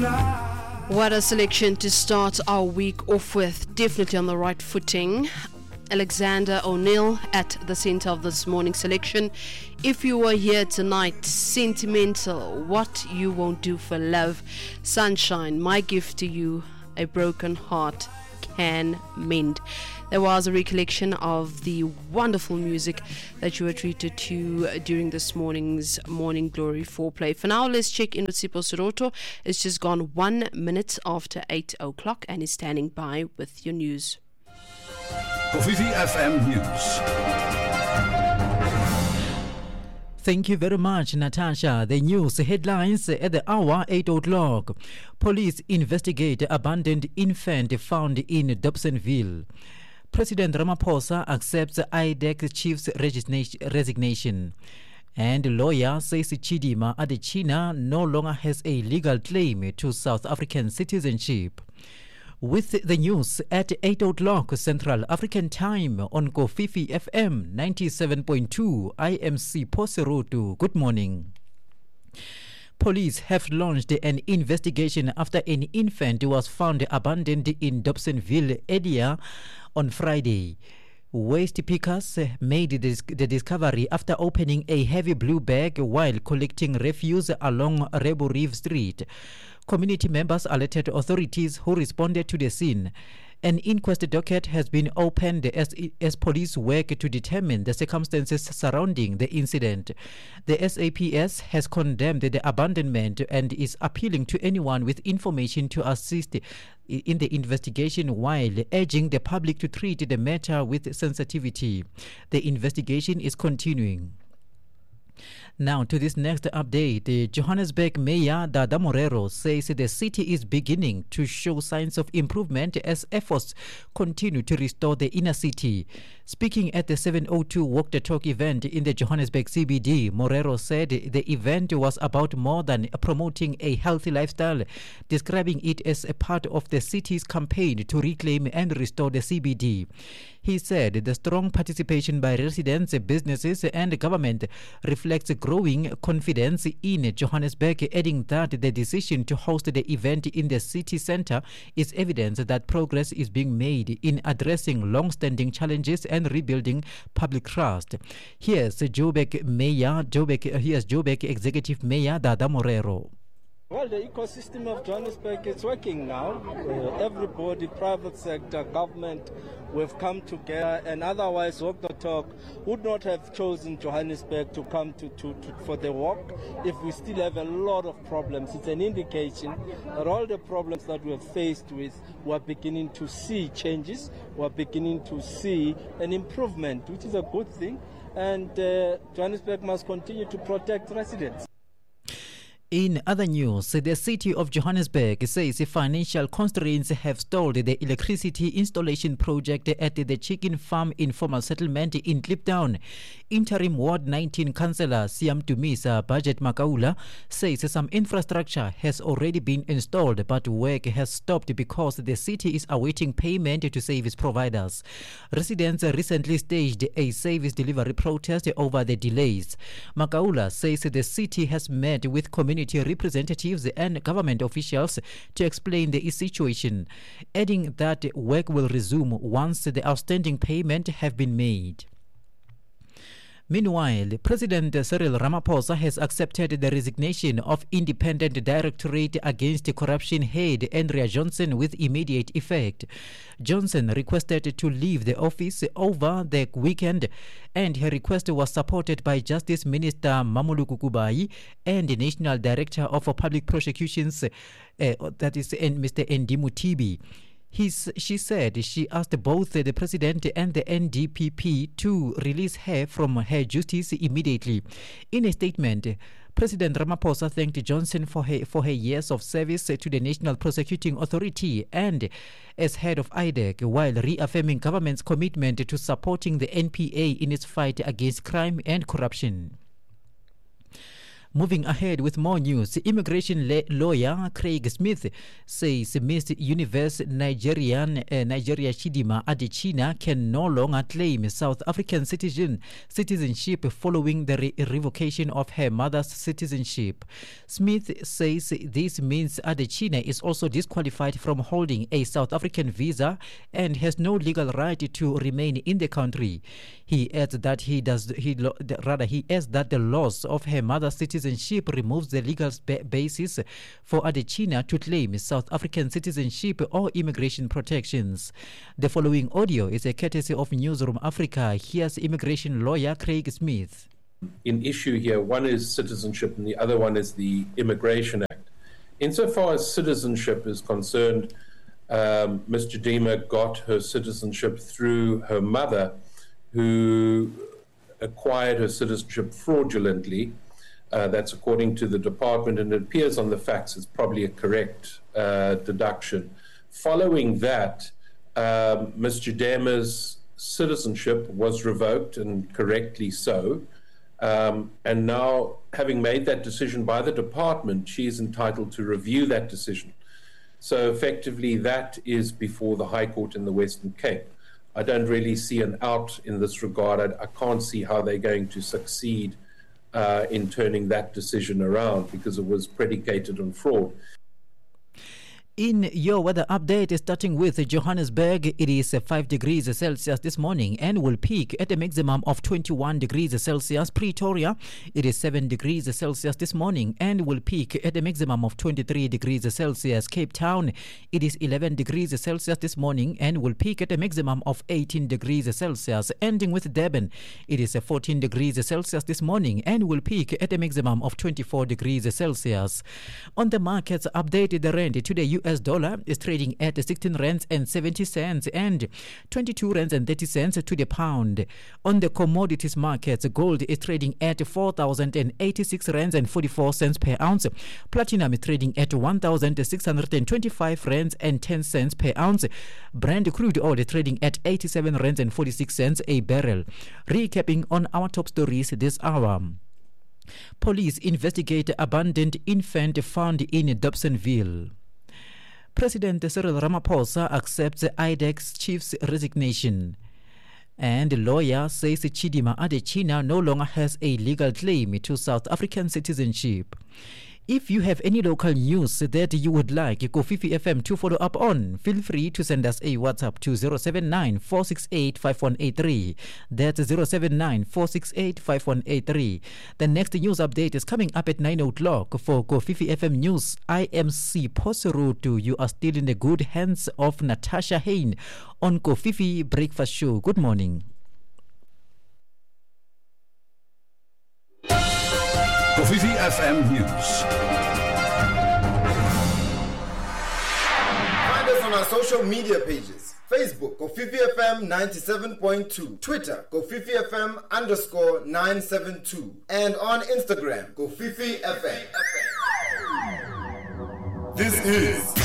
What a selection to start our week off with. Definitely on the right footing. Alexander O'Neill at the center of this morning selection. If you were here tonight, Sentimental, What You Won't Do for Love, Sunshine, My Gift to You, A Broken Heart Can Mend. There was a recollection of the wonderful music that you were treated to during this morning's Morning Glory foreplay. For now, let's check in with Sipho Soroto. It's just gone 1 minute after 8 o'clock and is standing by with your news. Kofifi FM News. Thank you very much, Natasha. The news headlines at the hour 8 o'clock. Police investigate abandoned infant found in Dobsonville. President Ramaphosa accepts IDEC chief's resignation. And lawyer says Chidima Adechina no longer has a legal claim to South African citizenship. With the news at 8 o'clock Central African Time on Kofifi FM 97.2, I am Sipho Soroto. Good morning. Police have launched an investigation after an infant was found abandoned in Dobsonville area on Friday. Waste pickers made the discovery after opening a heavy blue bag while collecting refuse along Rebo Reeve Street. Community members alerted authorities who responded to the scene. An inquest docket has been opened as police work to determine the circumstances surrounding the incident. The SAPS has condemned the abandonment and is appealing to anyone with information to assist in the investigation while urging the public to treat the matter with sensitivity. The investigation is continuing. Now to this next update. The Johannesburg Mayor Dada Morero says the city is beginning to show signs of improvement as efforts continue to restore the inner city. Speaking at the 702 Walk the Talk event in the Johannesburg CBD, Morero said the event was about more than promoting a healthy lifestyle, describing it as a part of the city's campaign to reclaim and restore the CBD. He said the strong participation by residents, businesses and government reflects growing confidence in Johannesburg, adding that the decision to host the event in the city centre is evidence that progress is being made in addressing long-standing challenges and rebuilding public trust. Here's Joburg Executive Mayor Dada Morero. Well, the ecosystem of Johannesburg is working now. Everybody, private sector, government, we've come together, and otherwise Walk the Talk would not have chosen Johannesburg to come for the walk if we still have a lot of problems. It's an indication that all the problems that we're faced with, we're beginning to see changes, we're beginning to see an improvement, which is a good thing, and Johannesburg must continue to protect residents. In other news, the city of Johannesburg says financial constraints have stalled the electricity installation project at the chicken farm informal settlement in Kliptown. Interim Ward 19 Councillor Siam Dumisa Budget Makaula says some infrastructure has already been installed, but work has stopped because the city is awaiting payment to service providers. Residents recently staged a service delivery protest over the delays. Makaula says the city has met with community representatives and government officials to explain the situation, adding that work will resume once the outstanding payment have been made. Meanwhile, President Cyril Ramaphosa has accepted the resignation of Independent Directorate Against Corruption head Andrea Johnson with immediate effect. Johnson requested to leave the office over the weekend, and her request was supported by Justice Minister Mamuluku Kubai and the National Director of Public Prosecutions, that is Mr. Ndimu Tibi. She said she asked both the President and the NDPP to release her from her duties immediately. In a statement, President Ramaphosa thanked Johnson for her years of service to the National Prosecuting Authority and as head of IDEC, while reaffirming government's commitment to supporting the NPA in its fight against crime and corruption. Moving ahead with more news, immigration lawyer Craig Smith says Miss Universe Nigeria Chidima Adechina can no longer claim South African citizenship following the revocation of her mother's citizenship. Smith says this means Adechina is also disqualified from holding a South African visa and has no legal right to remain in the country. He adds that the loss of her mother's citizenship removes the legal basis for Adechina to claim South African citizenship or immigration protections. The following audio is a courtesy of Newsroom Africa. Here's immigration lawyer Craig Smith. In issue here, one is citizenship and the other one is the Immigration Act. Insofar as citizenship is concerned, Ms. Chidima got her citizenship through her mother, who acquired her citizenship fraudulently. That's according to the department, and it appears on the facts it's probably a correct deduction. Following that, Ms. Chidima's citizenship was revoked, and correctly so. And now, having made that decision by the department, she is entitled to review that decision. So effectively, that is before the High Court in the Western Cape. I don't really see an out in this regard. I can't see how they're going to succeed in turning that decision around, because it was predicated on fraud. In your weather update, starting with Johannesburg, it is 5 degrees Celsius this morning and will peak at a maximum of 21 degrees Celsius. Pretoria, it is 7 degrees Celsius this morning and will peak at a maximum of 23 degrees Celsius. Cape Town, it is 11 degrees Celsius this morning and will peak at a maximum of 18 degrees Celsius. Ending with Durban, it is 14 degrees Celsius this morning and will peak at a maximum of 24 degrees Celsius. On the markets update, the rand to the US dollar is trading at 16 rands and 70 cents and 22 rands and 30 cents to the pound. On the commodities markets, gold is trading at 4,086 rands and 44 cents per ounce. Platinum is trading at 1,625 rands and 10 cents per ounce. Brent crude oil is trading at 87 rands and 46 cents a barrel. Recapping on our top stories this hour. Police investigate abandoned infant found in Dobsonville. President Cyril Ramaphosa accepts IDEX chief's resignation. And lawyer says Chidima Adechina no longer has a legal claim to South African citizenship. If you have any local news that you would like Kofifi FM to follow up on, feel free to send us a WhatsApp to 079-468-5183. That's 079-468-5183. The next news update is coming up at 9 o'clock. For Kofifi FM News, I am C. Poserutu. You are still in the good hands of Natasha Hain on Kofifi Breakfast Show. Good morning. Kofifi FM News. Find us on our social media pages. Facebook, Kofifi FM 97.2. Twitter, Kofifi FM _972. And on Instagram, Kofifi FM. This is